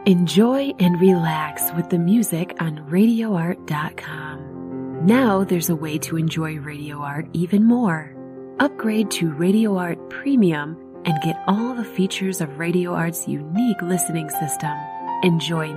Enjoy and relax with the music on RadioArt.com. Now there's a way to enjoy Radio Art even more. Upgrade to Radio Art Premium and get all the features of Radio Art's unique listening system. Enjoy